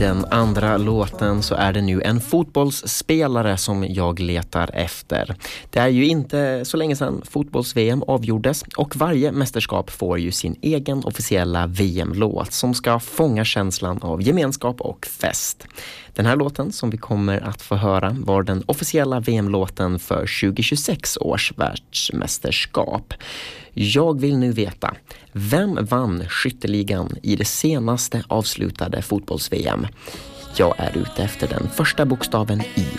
den andra låten så är det nu en fotbollsspelare som jag letar efter. Det är ju inte så länge sedan fotbolls-VM avgjordes och varje mästerskap får ju sin egen officiella VM-låt som ska fånga känslan av gemenskap och fest. Den här låten som vi kommer att få höra var den officiella VM-låten för 2026 års världsmästerskap. Jag vill nu veta, vem vann skytteligan i det senaste avslutade fotbolls-VM? Jag är ute efter den första bokstaven i.